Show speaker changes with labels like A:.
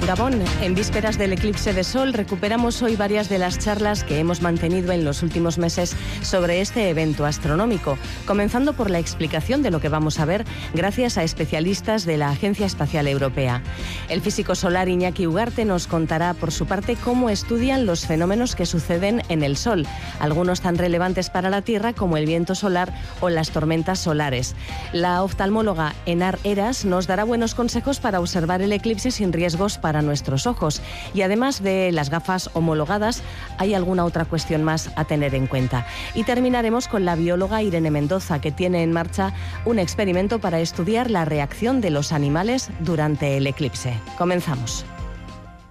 A: Gabón, en vísperas del eclipse de sol recuperamos hoy varias de las charlas que hemos mantenido en los últimos meses sobre este evento astronómico, comenzando por la explicación de lo que vamos a ver gracias a especialistas de la Agencia Espacial Europea. El físico solar Iñaki Ugarte nos contará por su parte cómo estudian los fenómenos que suceden en el Sol, algunos tan relevantes para la Tierra como el viento solar o las tormentas solares. La oftalmóloga Enar Eras nos dará buenos consejos para observar el eclipse sin riesgos para nuestros ojos. Y además de las gafas homologadas, hay alguna otra cuestión más a tener en cuenta. Y terminaremos con la bióloga Irene Mendoza, que tiene en marcha un experimento para estudiar la reacción de los animales durante el eclipse. Comenzamos.